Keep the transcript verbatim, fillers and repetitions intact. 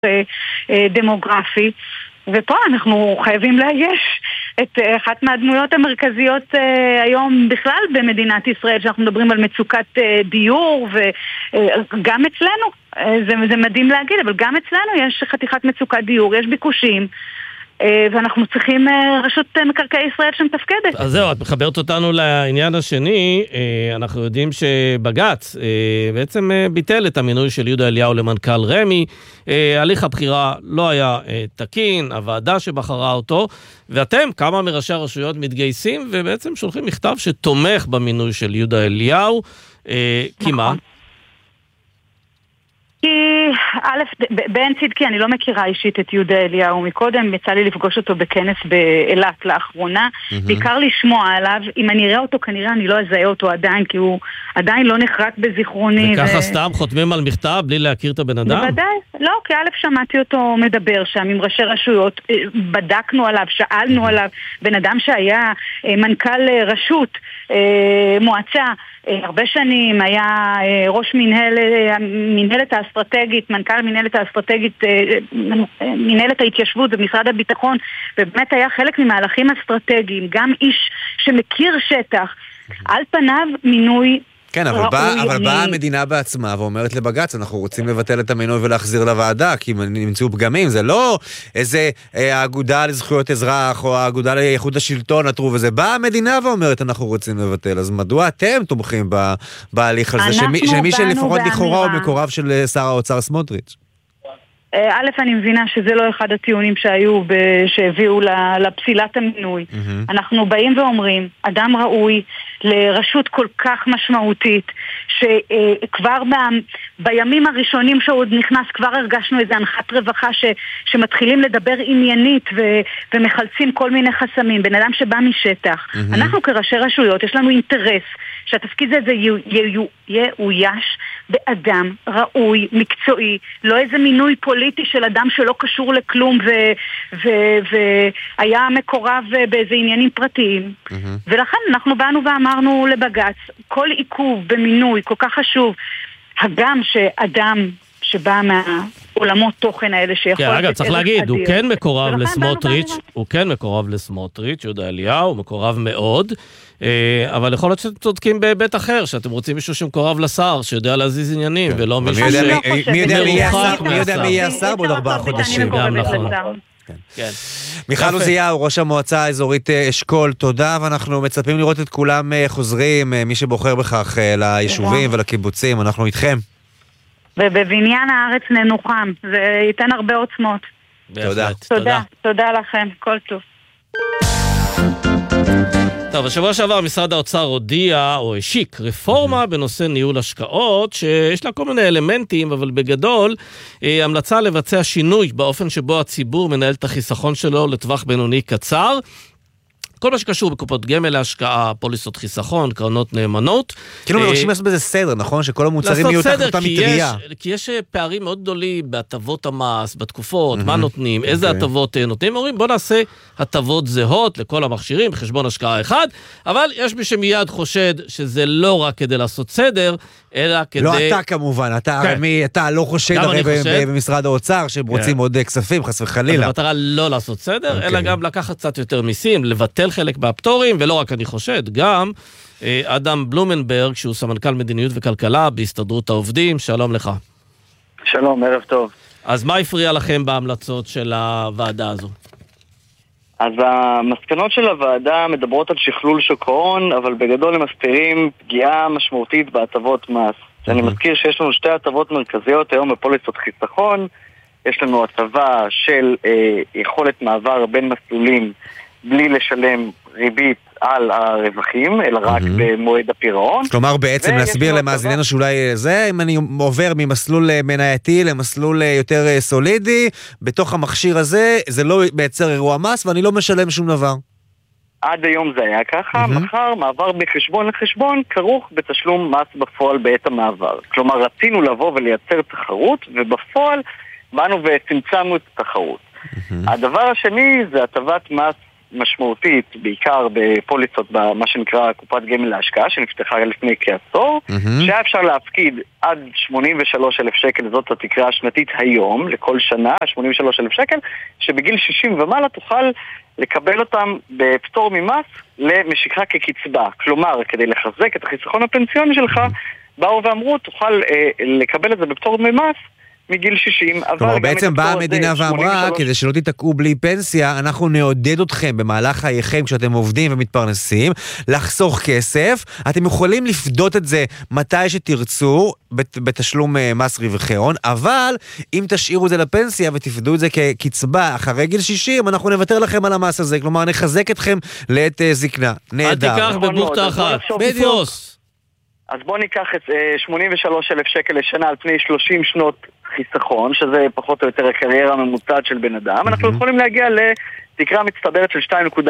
דמוגרפי, ופה אנחנו חייבים לאייש את אחת מהדמויות המרכזיות היום בכלל במדינת ישראל, שאנחנו מדברים על מצוקת דיור, וגם אצלנו, זה, זה מדהים להגיד, אבל גם אצלנו יש חתיכת מצוקת דיור, יש ביקושים, ואנחנו צריכים רשות מקרקעי ישראל שמתפקדת. אז זהו, את מחברת אותנו לעניין השני. אנחנו יודעים שבג"ץ בעצם ביטל את המינוי של יהודה אליהו למנכ"ל רמ"י. הליך הבחירה לא היה תקין, הוועדה שבחרה אותו, ואתם, כמה מראשי הרשויות מתגייסים, ובעצם שולחים מכתב שתומך במינוי של יהודה אליהו. כי מה? כי א', בעין צדקי אני לא מכירה אישית את יהודה אליהו מקודם, יצא לי לפגוש אותו בכנס באילת לאחרונה, בעיקר לשמוע עליו, אם אני אראה אותו כנראה אני לא אזהה אותו עדיין, כי הוא עדיין לא נחרק בזיכרוני. וככה סתם חותמים על מכתב בלי להכיר את הבן אדם? בוודאי, לא, כי א' שמעתי אותו מדבר שם עם ראשי רשויות, בדקנו עליו, שאלנו עליו, בן אדם שהיה מנכ"ל רשות, מועצה, הרבה שנים, היה ראש מנהלת האסטרטגית, מנכ"ל מנהלת האסטרטגית, מנהלת ההתיישבות במשרד הביטחון, ובאמת היה חלק ממהלכים אסטרטגיים, גם איש שמכיר שטח, על פניו מינוי כן, אבל באה אבל בא המדינה בעצמה ואומרת לבג"ץ, אנחנו רוצים לבטל את המינוי ולהחזיר לוועדה, כי נמצאו פגמים, זה לא איזה האגודה לזכויות אזרח או האגודה לאיכות השלטון עתרו וזה, באה המדינה ואומרת אנחנו רוצים לבטל, אז מדוע אתם תומכים בהליך הזה, שמי שלפחות לכאורה הוא מקורב של שר האוצר סמוטריץ'? א', אני מבינה שזה לא אחד הטיעונים שהיו, שהביאו לפסילת המינוי. אנחנו באים ואומרים, אדם ראוי לרשות כל כך משמעותית, שכבר בימים הראשונים שהוא עוד נכנס, כבר הרגשנו איזו הנחת רווחה שמתחילים לדבר עניינית ומחלצים כל מיני חסמים. בן אדם שבא משטח. אנחנו כראשי רשויות, יש לנו אינטרס שהתפקיד הזה יאויש באדם ראוי, מקצועי, לא איזה מינוי פוליטי של אדם שלא קשור לכלום והיה מקורב באיזה עניינים פרטיים. ולכן אנחנו באנו ואמרנו לבג"ץ, כל עיכוב במינוי כל כך חשוב, הגם שאדם שבא מהעולמות תוכן האלה שיכול... כן, אגב, צריך להגיד, הוא כן מקורב לסמוטריץ', הוא כן מקורב לסמוטריץ', יהודה אליהו, הוא מקורב מאוד, אבל יכול להיות שאתם צודקים בהיבט אחר, שאתם רוצים מישהו שמקורב לשר, שיודע להזיז עניינים, ולא מישהו מי יודע מי יהיה השר בעוד ארבעה חודשים. גם נכון. מיכל עוזיהו, ראש המועצה האזורית אשכול, תודה, ואנחנו מצפים לראות את כולם חוזרים, מי שבוחר בכך ליישובים ולקיבוצים, אנחנו איתכם. ובבניין הארץ ננוחם, זה ייתן הרבה עוצמות. תודה. תודה, תודה לכם, כל טוב. טוב, השבוע שעבר משרד האוצר הודיע או השיק רפורמה בנושא ניהול השקעות, שיש לה כל מיני אלמנטים, אבל בגדול, המלצה לבצע שינוי באופן שבו הציבור מנהל את החיסכון שלו לטווח בינוני קצר, כל מה שקשור בקופות גמל להשקעה, פוליסות חיסכון, קרנות נאמנות. כאילו מבקשים לעשות בזה סדר, נכון? שכל המוצרים יהיו תחת אותה מטריה. כי יש פערים מאוד גדולים בהטבות המס, בתקופות, מה נותנים, איזה הטבות נותנים. אומרים, בוא נעשה הטבות זהות לכל המכשירים, בחשבון השקעה אחד, אבל יש מי שמיד חושד שזה לא רק כדי לעשות סדר, אלא כדי... לא אתה כמובן, אתה לא חושד הרי במשרד האוצר, שהם רוצים עוד כספים, חס וחלילה. המטרה לא לעשות סדר, אלא גם לקחת קצת יותר מיסים, לבטל חלק מהפטורים, ולא רק אני חושד, גם אדם בלומנברג, שהוא סמנכ"ל מדיניות וכלכלה בהסתדרות העובדים, שלום לך. שלום, ערב טוב. אז מה הפריע לכם בהמלצות של הוועדה הזו? אז המסקנות של הוועדה מדברות על שכלול שוק ההון, אבל בגדול הם מסתירים פגיעה משמעותית בהטבות מס. אני מזכיר שיש לנו שתי הטבות מרכזיות היום בפוליסות חיסכון, יש לנו הטבה של אה, יכולת מעבר בין מסלולים בלי לשלם ריבית על הרווחים, אלא רק במועד הפירעון. כלומר, בעצם להסביר למאזיננו שאולי זה, אם אני עובר ממסלול מנייתי למסלול יותר סולידי, בתוך המכשיר הזה, זה לא מייצר אירוע מס, ואני לא משלם שום דבר. עד היום זה היה ככה, מחר מעבר מחשבון לחשבון, כרוך בתשלום מס בפועל בעת המעבר. כלומר, רצינו לבוא ולייצר תחרות, ובפועל באנו וצמצמנו את התחרות. הדבר השני זה הטבת מס משמעותית, בעיקר בפוליסות במה שנקרא קופת גמל להשקעה, שנפתחה לפני כעשור, mm-hmm. שהיה אפשר להפקיד עד שמונים ושלושה אלף שקל, זאת התקרה השנתית היום, לכל שנה, שמונים ושלושה אלף שקל, שבגיל שישים ומעלה תוכל לקבל אותם בפטור ממס למשיכה כקצבה. כלומר, כדי לחזק את החיסכון הפנסיוני שלך, באו ואמרו, תוכל אה, לקבל את זה בפטור ממס, מגיל שישים, כלומר, בעצם באה המדינה ואמרה, כדי שלא תתקעו בלי פנסיה, אנחנו נעודד אתכם במהלך חייכם כשאתם עובדים ומתפרנסים, לחסוך כסף, אתם יכולים לפדות את זה מתי שתרצו, בתשלום מס רווחי הון, אבל אם תשאירו את זה לפנסיה ותפדו את זה כקצבה אחרי גיל שישים, אנחנו נוותר לכם על המס הזה, כלומר נחזק אתכם לעת זקנה. נהדר. אל תיקח בבוכתה אחת. בדיוק. אז בואו ניקח את שמונים ושלושה אלף שקל לשנה על פני שלושים שנות חיסכון, שזה פחות או יותר הקריירה הממוצעת של בן אדם, אנחנו יכולים להגיע לתקרה מצטברת של שתיים נקודה